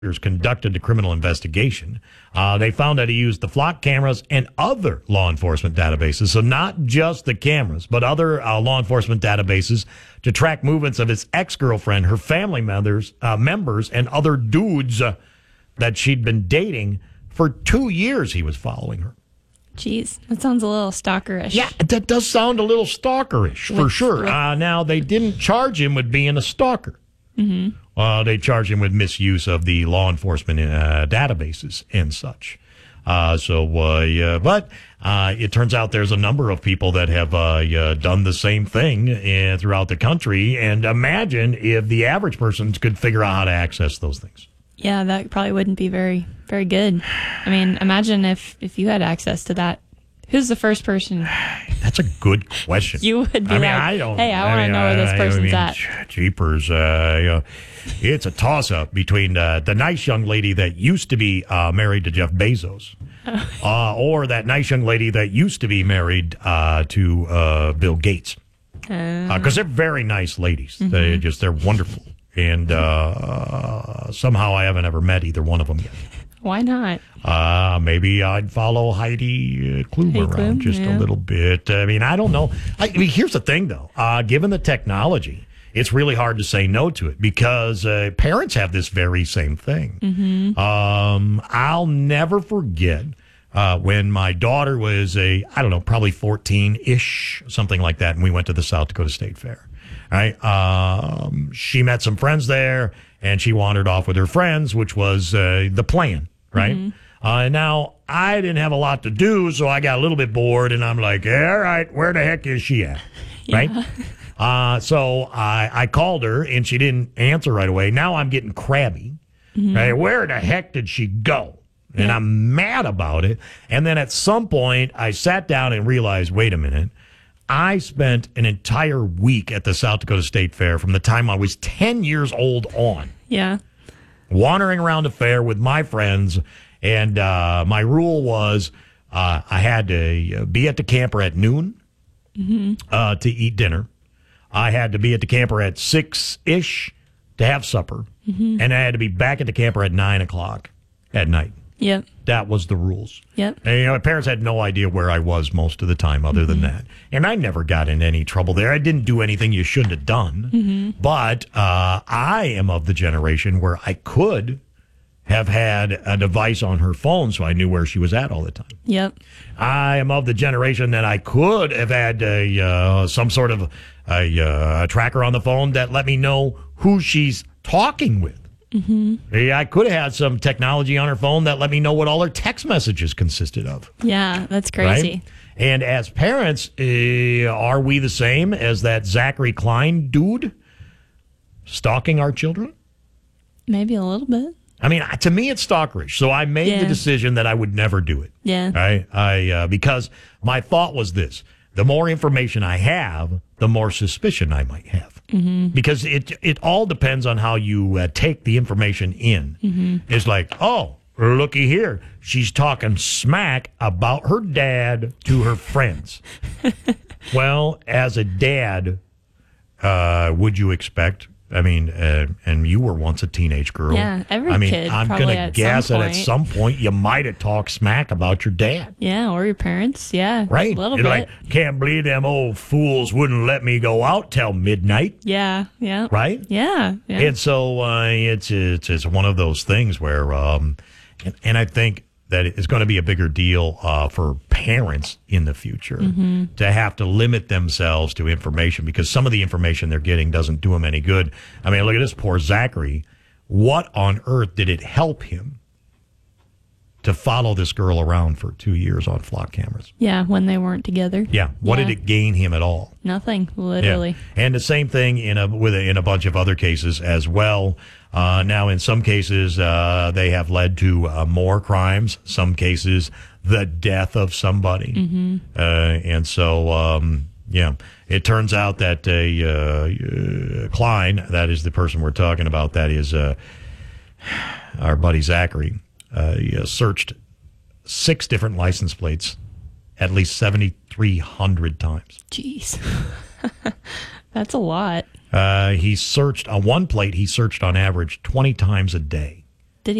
conducted the criminal investigation. They found that he used the flock cameras and other law enforcement databases, so not just the cameras, but other law enforcement databases to track movements of his ex-girlfriend, her family members, and other dudes that she'd been dating for 2 years. He was following her. Jeez, that sounds a little stalkerish. Yeah, that does sound a little stalkerish, for sure. Now, they didn't charge him with being a stalker. Mm-hmm. They charged him with misuse of the law enforcement databases and such. But it turns out there's a number of people that have done the same thing throughout the country. And imagine if the average person could figure out how to access those things. Yeah, that probably wouldn't be very, very good. I mean, imagine if you had access to that. Who's the first person? That's a good question. You would be I want to know where this person's at. Jeepers. It's a toss-up between the nice young lady that used to be married to Jeff Bezos or that nice young lady that used to be married to Bill Gates. Because they're very nice ladies. Mm-hmm. They're wonderful. And somehow I haven't ever met either one of them yet. Why not? Maybe I'd follow Heidi Klum around just a little bit. I mean, I don't know. Here's the thing, though. Given the technology, it's really hard to say no to it because parents have this very same thing. Mm-hmm. I'll never forget when my daughter was probably 14-ish, something like that, and we went to the South Dakota State Fair. Right? She met some friends there, and she wandered off with her friends, which was the plan, right? Mm-hmm. Now, I didn't have a lot to do, so I got a little bit bored, and I'm like, all right, where the heck is she at? Yeah. Right? So I called her, and she didn't answer right away. Now I'm getting crabby. Mm-hmm. Right? Where the heck did she go? And I'm mad about it. And then at some point, I sat down and realized, wait a minute. I spent an entire week at the South Dakota State Fair from the time I was 10 years old on. Yeah. Wandering around the fair with my friends. And my rule was I had to be at the camper at noon to eat dinner. I had to be at the camper at 6-ish to have supper. Mm-hmm. And I had to be back at the camper at 9 o'clock at night. Yep. That was the rules. Yep. And, my parents had no idea where I was most of the time other than that. And I never got in any trouble there. I didn't do anything you shouldn't have done. Mm-hmm. But I am of the generation where I could have had a device on her phone so I knew where she was at all the time. Yep. I am of the generation that I could have had some sort of a tracker on the phone that let me know who she's talking with. Mm-hmm. I could have had some technology on her phone that let me know what all her text messages consisted of. Yeah, that's crazy. Right? And as parents, are we the same as that Zachary Klein dude stalking our children? Maybe a little bit. I mean, to me, it's stalkerish. So I made the decision that I would never do it. Yeah. Right? Because my thought was this. The more information I have, the more suspicion I might have. Mm-hmm. Because it all depends on how you take the information in. Mm-hmm. It's like, oh, looky here. She's talking smack about her dad to her friends. Well, as a dad, would you expect? I mean, and you were once a teenage girl. Yeah, every kid. I'm going to guess that at some point you might have talked smack about your dad. Yeah, or your parents. Yeah, right. A little You're bit. Like, can't believe them old fools wouldn't let me go out till midnight. Yeah, yeah. Right. Yeah, yeah. And so it's one of those things where, and I think that it's going to be a bigger deal for parents in the future to have to limit themselves to information because some of the information they're getting doesn't do them any good. I mean, look at this poor Zachary. What on earth did it help him to follow this girl around for 2 years on flock cameras? Yeah, when they weren't together. Yeah. What did it gain him at all? Nothing, literally. Yeah. And the same thing in a bunch of other cases as well. Now, in some cases, they have led to more crimes. Some cases, the death of somebody. Mm-hmm. And so, it turns out that Klein, that is the person we're talking about, that is our buddy Zachary, searched 6 different license plates at least 7,300 times. Jeez. That's a lot. He searched on one plate. He searched on average 20 times a day.